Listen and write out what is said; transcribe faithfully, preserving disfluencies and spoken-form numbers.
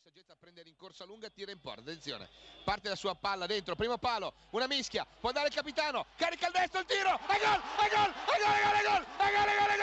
saggezza a prendere in corsa lunga, tira in porta, attenzione, parte la sua palla dentro, primo palo, una mischia, può andare il capitano, carica il destro, il tiro, e gol, e gol, e gol, e gol, e gol, e gol, e gol, e gol!